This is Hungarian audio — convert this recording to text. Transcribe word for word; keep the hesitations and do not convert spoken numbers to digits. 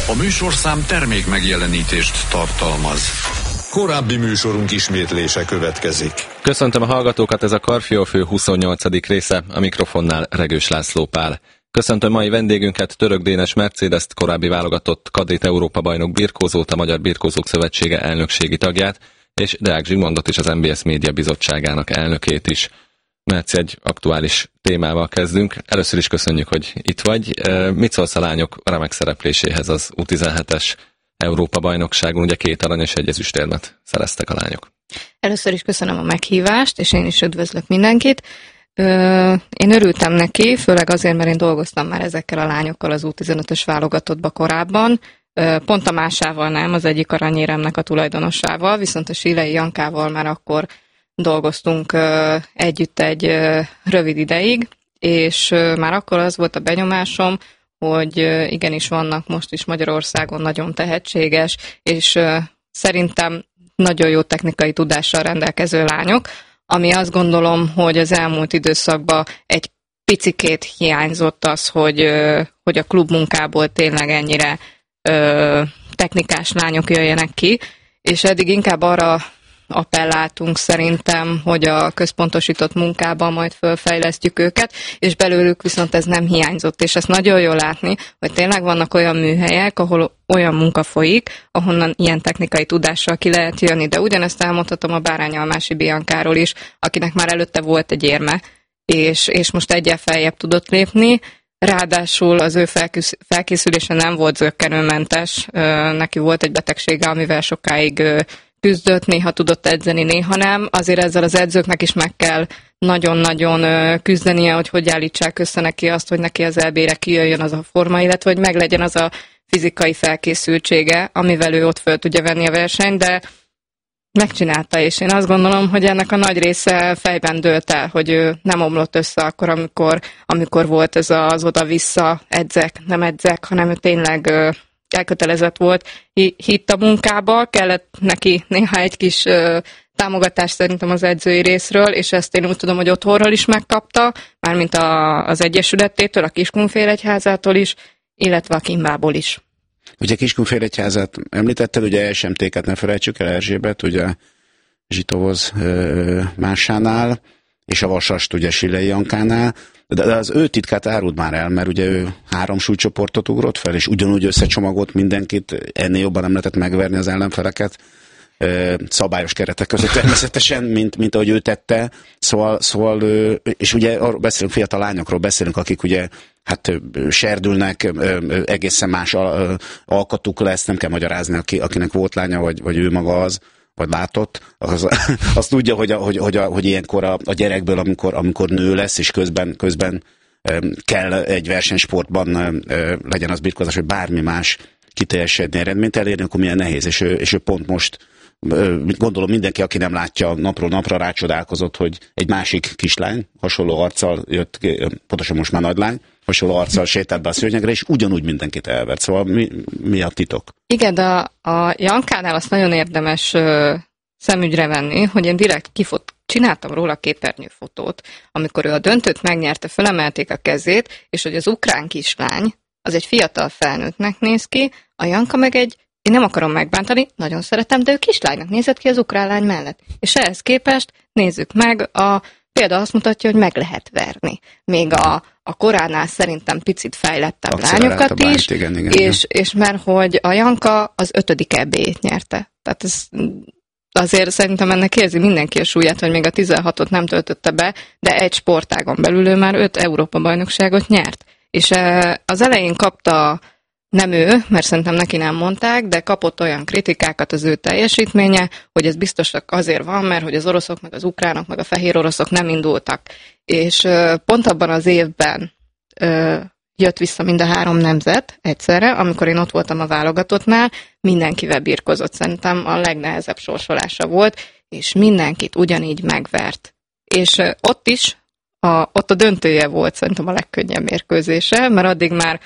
A műsorszám termék megjelenítést tartalmaz. Korábbi műsorunk ismétlése következik. Köszöntöm a hallgatókat, ez a Karfiol-fő huszonnyolcadik része, a mikrofonnál Regős László Pál. Köszöntöm mai vendégünket, Török Dénes Mercedest, korábbi válogatott kadét Európa-bajnok birkózót, a Magyar Birkózók Szövetsége elnökségi tagját, és Deák Zsigmondot is, az em bé es Média Bizottságának elnökét is. Merci, egy aktuális témával kezdünk. Először is köszönjük, hogy itt vagy. Mit szólsz a lányok remek szerepléséhez az U tizenhetes Európa-bajnokságon? Ugye két arany és egy ezüstérmet szereztek a lányok. Először is köszönöm a meghívást, és én is üdvözlök mindenkit. Én örültem neki, főleg azért, mert én dolgoztam már ezekkel a lányokkal az U tizenötös válogatottba korábban. Pont a másával nem, az egyik aranyéremnek a tulajdonosával, viszont a Sílei Jankával már akkor dolgoztunk együtt egy rövid ideig, és már akkor az volt a benyomásom, hogy igenis vannak most is Magyarországon nagyon tehetséges, és szerintem nagyon jó technikai tudással rendelkező lányok, ami azt gondolom, hogy az elmúlt időszakban egy picikét hiányzott az, hogy, hogy a klubmunkából tényleg ennyire technikás lányok jöjjenek ki, és eddig inkább arra appelláltunk szerintem, hogy a központosított munkában majd fölfejlesztjük őket, és belőlük viszont ez nem hiányzott, és ezt nagyon jól látni, hogy tényleg vannak olyan műhelyek, ahol olyan munka folyik, ahonnan ilyen technikai tudással ki lehet jönni, de ugyanezt elmondhatom a Bárányalmási Biankáról is, akinek már előtte volt egy érme, és, és most egyel feljebb tudott lépni, ráadásul az ő felkészülése nem volt zökkenőmentes, neki volt egy betegsége, amivel sokáig küzdött, néha tudott edzeni, néha nem. Azért ezzel az edzőknek is meg kell nagyon-nagyon küzdenie, hogy hogy állítsák össze neki azt, hogy neki az é bé-re kijöjjön az a forma, illetve hogy meglegyen az a fizikai felkészültsége, amivel ő ott föl tudja venni a versenyt, de megcsinálta, és én azt gondolom, hogy ennek a nagy része fejben dőlt el, hogy ő nem omlott össze akkor, amikor, amikor volt ez az oda-vissza, edzek, nem edzek, hanem ő tényleg elkötelezett volt, hitt a munkába, kellett neki néha egy kis ö, támogatás szerintem az edzői részről, és ezt én úgy tudom, hogy otthonról is megkapta, mármint a, az Egyesületétől, a Kiskunfélegyházától is, illetve a Kimbából is. Ugye Kiskunfélegyházát említetted, ugye es em té-ket ne felejtsük el, Erzsébet, ugye Zsitovoz ö, másánál, és a Vasast ugye Sílei Jankánál, de az ő titkát áruld már el, mert ugye ő három súlycsoportot ugrott fel, és ugyanúgy összecsomagolt mindenkit, ennél jobban nem lehetett megverni az ellenfeleket, szabályos keretek között természetesen, mint, mint ahogy ő tette, szóval, szóval, és ugye arról beszélünk, fiatal lányokról beszélünk, akik ugye hát serdülnek, egészen más alkatuk lesz, nem kell magyarázni, aki, akinek volt lánya, vagy, vagy ő maga az, vagy látott, az, az tudja, hogy, a, hogy, hogy, a, hogy ilyenkor a, a gyerekből, amikor, amikor nő lesz, és közben, közben kell egy versenysportban legyen az birkózás, vagy bármi más kiteljesedni, eredményt elérni, akkor milyen nehéz, és ő, és ő pont most, gondolom mindenki, aki nem látja, napról napra rácsodálkozott, hogy egy másik kislány, hasonló arccal jött, pontosan most már nagylány, hasonló arccal sétált be a szőnyegre, és ugyanúgy mindenkit elvert. Szóval mi, mi a titok? Igen, de a, a Jankánál azt nagyon érdemes ö, szemügyre venni, hogy én direkt kifot, csináltam róla képernyőfotót, amikor ő a döntőt megnyerte, felemelték a kezét, és hogy az ukrán kislány, az egy fiatal felnőttnek néz ki, a Janka meg egy, én nem akarom megbántani, nagyon szeretem, de ő kislánynak nézett ki az ukrán lány mellett. És ehhez képest nézzük meg, a példa azt mutatja, hogy meg lehet verni. Még a, a koránál szerintem picit fejlettebb lányokat is, igen, igen, és, igen. és mert hogy a Janka az ötödik é bé-t nyerte. Tehát ez azért szerintem ennek érzi mindenki a súlyát, hogy még a tizenhatot nem töltötte be, de egy sportágon belül ő már öt Európa-bajnokságot nyert. És az elején kapta, nem ő, mert szerintem neki nem mondták, de kapott olyan kritikákat az ő teljesítménye, hogy ez biztosak azért van, mert hogy az oroszok, meg az ukránok, meg a fehér oroszok nem indultak. És pont abban az évben jött vissza mind a három nemzet egyszerre, amikor én ott voltam a válogatottnál, mindenkivel birkozott, szerintem a legnehezebb sorsolása volt, és mindenkit ugyanígy megvert. És ott is, a, ott a döntője volt szerintem a legkönnyebb mérkőzése, mert addig már